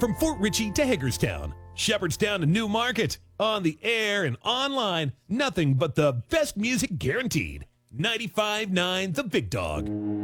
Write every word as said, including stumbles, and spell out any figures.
From Fort Ritchie to Hagerstown, Shepherdstown to Newmarket, on the air and online, nothing but the best music guaranteed. ninety-five point nine The Big Dog.